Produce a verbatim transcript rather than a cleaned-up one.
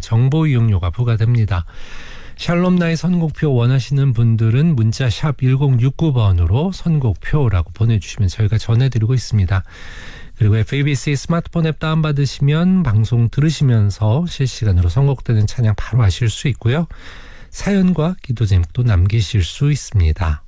정보 이용료가 부과됩니다. 샬롬 나의 선곡표 원하시는 분들은 문자 샵 일공육구 번으로 선곡표라고 보내주시면 저희가 전해드리고 있습니다. 그리고 에프에이비씨 스마트폰 앱 다운받으시면 방송 들으시면서 실시간으로 선곡되는 찬양 바로 아실 수 있고요. 사연과 기도 제목도 남기실 수 있습니다.